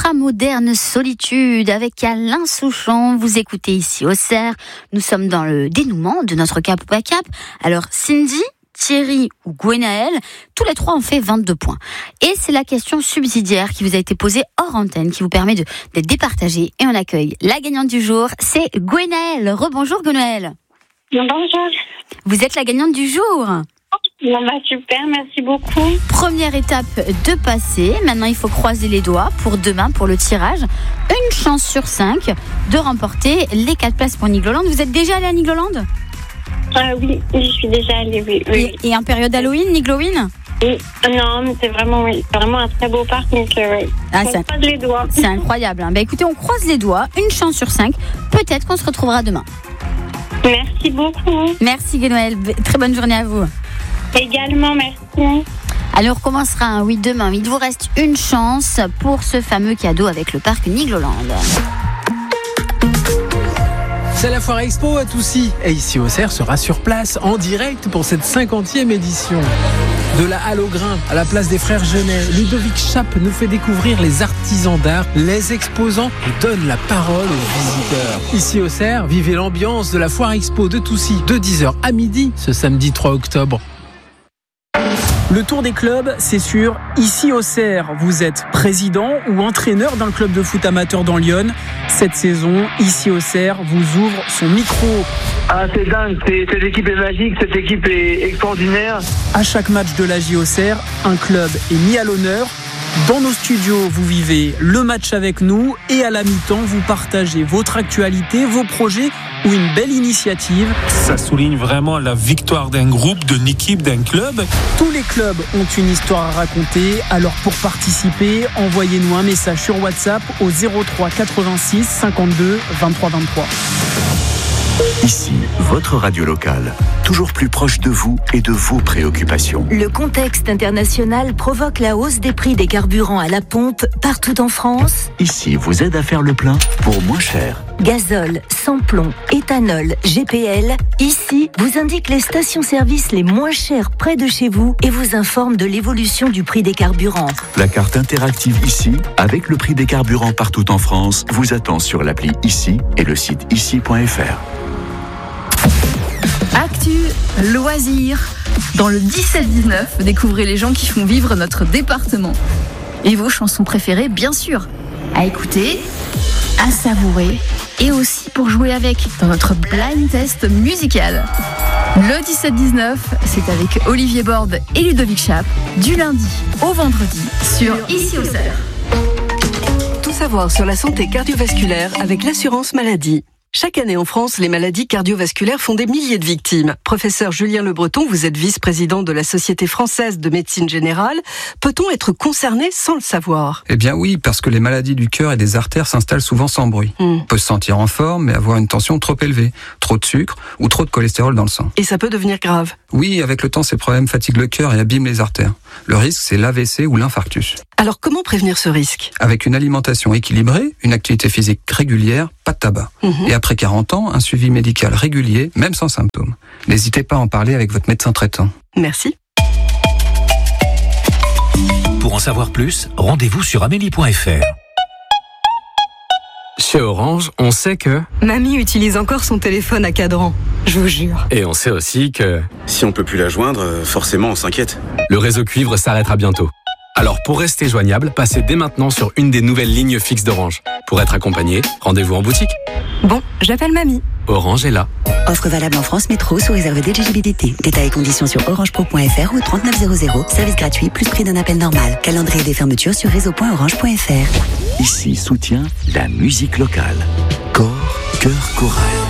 ultra-moderne Solitude avec Alain Souchon. Vous écoutez ici au Cerf. Nous sommes dans le dénouement de notre cap ou pas cap. Alors Cindy, Thierry ou Gwenaël, tous les trois ont fait 22 points. Et c'est la question subsidiaire qui vous a été posée hors antenne, qui vous permet d'être départagé. Et on accueille la gagnante du jour, c'est Gwenaël. Rebonjour Gwenaël. Bonjour. Vous êtes la gagnante du jour. Super, merci beaucoup. Première étape de passer. Maintenant, il faut croiser les doigts pour demain, pour le tirage. Une chance sur 5 de remporter les 4 places pour Nigloland. Vous êtes déjà allé à Nigloland ? Oui, j'y suis déjà allée, oui. Et en période Halloween, Nigloween ? Oui. Non, mais c'est vraiment un très beau parc, donc on croise les doigts. C'est incroyable. Hein. Écoutez, on croise les doigts. Une chance sur 5. Peut-être qu'on se retrouvera demain. Merci beaucoup. Merci Gwenaël. Très bonne journée à vous. Également, merci. Allez, on recommencera demain. Il vous reste une chance pour ce fameux cadeau avec le parc Nigloland. C'est la Foire Expo à Toucy. Et ici au Cerf sera sur place en direct pour cette 50e édition. De la Halle au Grain à la place des Frères Genet, Ludovic Chappe nous fait découvrir les artisans d'art. Les exposants nous donnent la parole aux visiteurs. Ici au Cerf, vivez l'ambiance de la Foire Expo de Toucy de 10h à midi ce samedi 3 octobre. Le tour des clubs, c'est sûr, ici au Cerf. Vous êtes président ou entraîneur d'un club de foot amateur dans Lyon. Cette saison, ici au Cerf, vous ouvre son micro. Ah, c'est dingue, cette équipe est magique, cette équipe est extraordinaire. À chaque match de la J au Cerf, un club est mis à l'honneur. Dans nos studios, vous vivez le match avec nous et à la mi-temps, vous partagez votre actualité, vos projets ou une belle initiative. Ça souligne vraiment la victoire d'un groupe, d'une équipe, d'un club. Tous les clubs ont une histoire à raconter, alors pour participer, envoyez-nous un message sur WhatsApp au 03 86 52 23 23. Ici, votre radio locale, toujours plus proche de vous et de vos préoccupations. Le contexte international provoque la hausse des prix des carburants à la pompe partout en France. Ici, vous aide à faire le plein pour moins cher. Gazole, sans-plomb, éthanol, GPL. Ici, vous indique les stations-service les moins chères près de chez vous et vous informe de l'évolution du prix des carburants. La carte interactive ici, avec le prix des carburants partout en France, vous attend sur l'appli Ici et le site ici.fr. Actu, loisirs. Dans le 17-19, découvrez les gens qui font vivre notre département. Et vos chansons préférées, bien sûr. À écouter, à savourer et aussi pour jouer avec dans notre blind test musical. Le 17-19, c'est avec Olivier Borde et Ludovic Chappe, du lundi au vendredi sur Ici au Cerf. Tout savoir sur la santé cardiovasculaire avec l'assurance maladie. Chaque année en France, les maladies cardiovasculaires font des milliers de victimes. Professeur Julien Le Breton, vous êtes vice-président de la Société française de médecine générale. Peut-on être concerné sans le savoir ? Eh bien oui, parce que les maladies du cœur et des artères s'installent souvent sans bruit. On peut se sentir en forme, mais avoir une tension trop élevée, trop de sucre ou trop de cholestérol dans le sang. Et ça peut devenir grave ? Oui, avec le temps, ces problèmes fatiguent le cœur et abîment les artères. Le risque, c'est l'AVC ou l'infarctus. Alors comment prévenir ce risque ? Avec une alimentation équilibrée, une activité physique régulière, pas de tabac. Et après 40 ans, un suivi médical régulier, même sans symptômes. N'hésitez pas à en parler avec votre médecin traitant. Merci. Pour en savoir plus, rendez-vous sur amélie.fr. Chez Orange, on sait que... Mamie utilise encore son téléphone à cadran, je vous jure. Et on sait aussi que... Si on peut plus la joindre, forcément on s'inquiète. Le réseau cuivre s'arrêtera bientôt. Alors pour rester joignable, passez dès maintenant sur une des nouvelles lignes fixes d'Orange. Pour être accompagné, rendez-vous en boutique. Bon, j'appelle mamie. Orange est là. Offre valable en France Métro sous réserve d'éligibilité. Détails et conditions sur orangepro.fr ou 3900. Service gratuit plus prix d'un appel normal. Calendrier des fermetures sur réseau.orange.fr. Ici soutient la musique locale. Corps, cœur, chorale.